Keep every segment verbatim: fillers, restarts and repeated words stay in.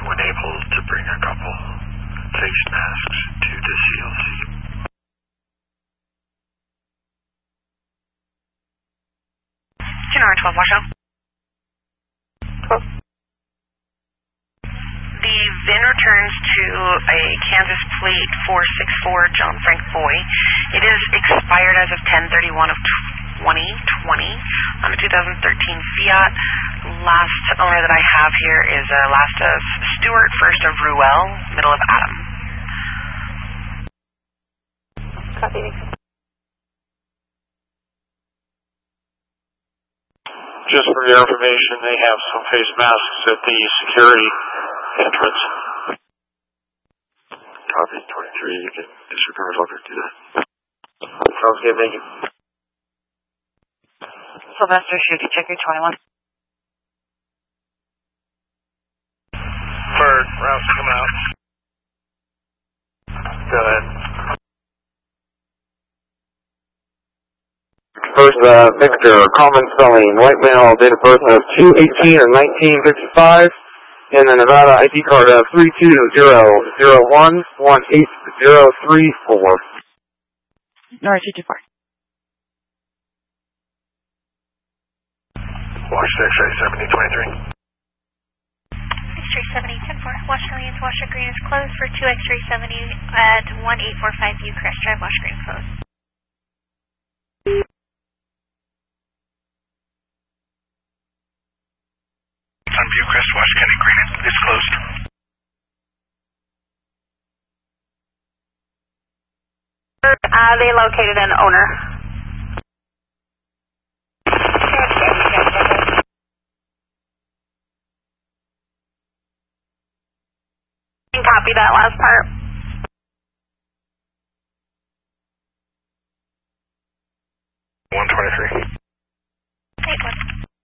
when able to bring a couple face masks to the C L C. Sonora twelve, watch out. twelve. The V I N returns to a Kansas plate four six four John Frank Boy. It is expired as of ten thirty-one of twenty twenty on a two thousand thirteen Fiat. Last owner that I have here is uh, last of Stewart, first of Ruel, middle of Adam. Copy. Just for your information, they have some face masks at the security entrance. Copy, twenty-three, you can disregard over to that. Sounds good, thank you. Sylvester, shooting checker twenty-one. Bird, routes coming out. Go ahead. First, uh, Victor, common spelling, white male, date of birth of two eighteen or nineteen fifty-five, and the Nevada I D card of three two zero zero one one eight zero three four. Nora two two four. Wash X-ray seventy twenty-three. X-ray seventy ten four. Wash Orleans, Washer Green is closed for two X-ray seventy at one eight four five Bucrest Drive, Washer Green closed. On Bucrest, Wash County Green is closed. Uh, they located an owner. Copy that last part. one twenty-three. eight one.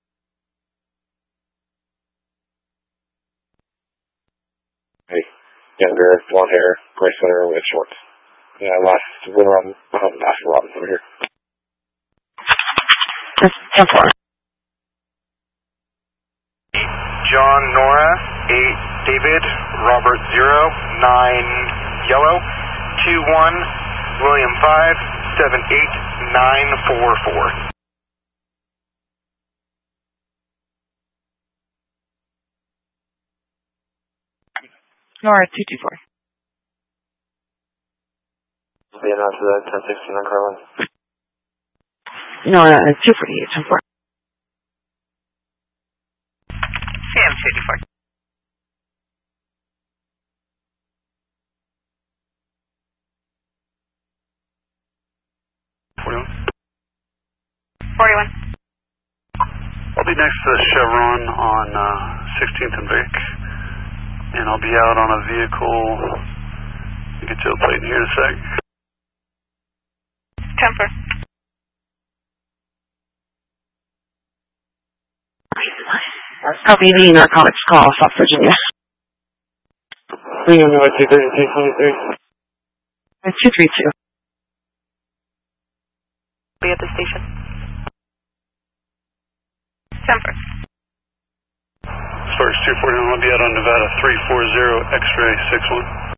Hey, younger, blonde hair, gray sweater with shorts. Yeah, last winter on um, Aspen Robbins over here. That's ten four. John, Nora, eight, David, Robert, zero, nine, Yellow, two, one, William, five, seven, eight, nine, four, four. Nora two two four. Being on to that ten sixteen on Carlin. Nora two forty-eight ten four. Sam two two four. forty-one. forty-one. I'll be next to Chevron on uh, sixteenth and Vic, and I'll be out on a vehicle. I'll get you a plate in here in a sec. ten four. Copy the narcotics call, South Virginia. three two thirty-two twenty-three. two three two. Be at the station. ten four. Sparks two forty-one, I'll be out on Nevada three four zero X-ray six one.